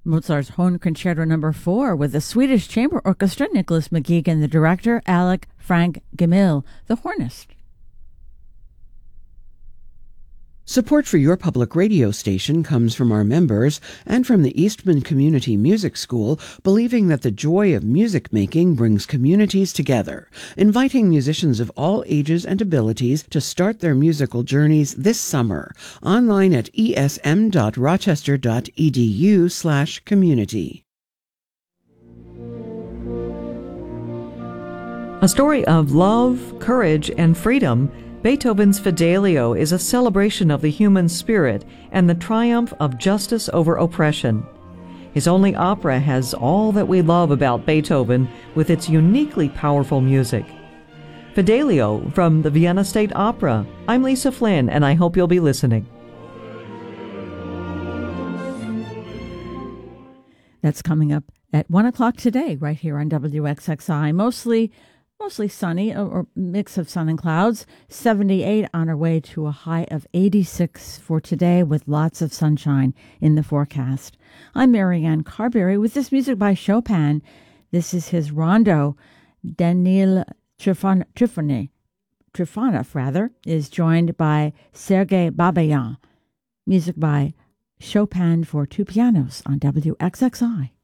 Mozart's Horn Concerto No. 4 with the Swedish Chamber Orchestra, Nicholas McGeegan, the director, Alec Frank Gemmill, the hornist. Support for your public radio station comes from our members and from the Eastman Community Music School, believing that the joy of music making brings communities together, inviting musicians of all ages and abilities to start their musical journeys this summer, online at esm.rochester.edu/community. A story of love, courage, and freedom, Beethoven's Fidelio is a celebration of the human spirit and the triumph of justice over oppression. His only opera has all that we love about Beethoven with its uniquely powerful music. Fidelio from the Vienna State Opera. I'm Lisa Flynn, and I hope you'll be listening. That's coming up at 1 o'clock today, right here on WXXI. Mostly sunny, or mix of sun and clouds. 78 on our way to a high of 86 for today with lots of sunshine in the forecast. I'm Marianne Carberry with this music by Chopin. This is his rondo. Daniil Trifonov is joined by Sergei Babayan. Music by Chopin for two pianos on WXXI.